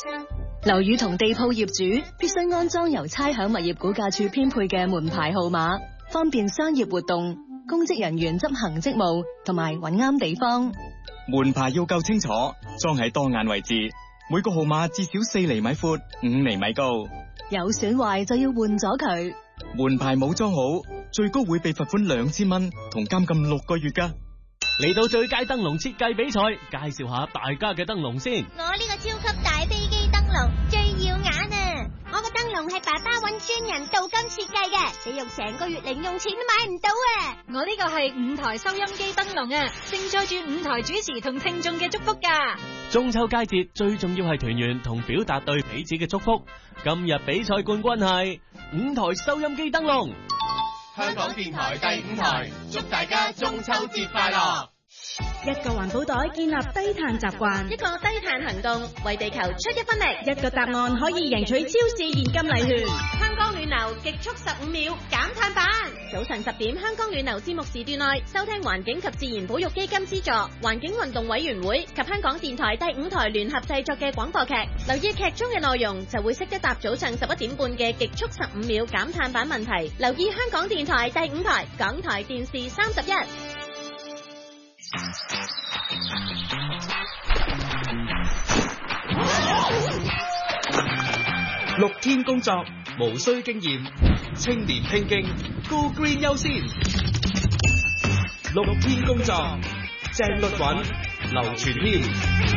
樓宇同地鋪業主必須安裝由差餉物業估價署編配嘅門牌號碼，方便商業活動、公職人員執行職務同埋揾啱地方。 門牌要夠清楚，裝喺當眼位置，每個號碼至少4厘米闊、5厘米高。 有損壞就要換咗佢。 門牌冇裝好，最高會被罰款2000蚊同監禁6個月㗎。 嚟到最佳燈籠設計比賽，介紹下大家嘅燈籠先。 我呢個超級大飛機燈籠最耀眼啊！我個燈籠係爸爸揾專人鍍金設計嘅，你用成個月零用錢都買唔到啊！ 我呢個係5台收音機燈籠啊，承載住5台主持同聽眾嘅祝福㗎。 中秋佳節最重要係團圓同表達對彼此嘅祝福。今日比賽冠軍係5台收音機燈籠。 香港電台第5台，祝大家中秋節快樂！ 一個環保袋建立低碳習慣， 一個低碳行動為地球出一分力， 一個答案可以贏取超市現金禮券。 香港暖流極速15秒減碳版，早晨10點香港暖流節目時段內收聽環境及自然保育基金資助、環境運動委員會及香港電台第5台聯合製作嘅廣播劇，留意劇中嘅內容就會識得答早上11點半嘅極速15秒減碳版問題。留意香港電台第5台、港台電視31。 6天工作無需經驗，青年拼勁 Go Green 優先。6天工作鄭律韻、劉傳謙。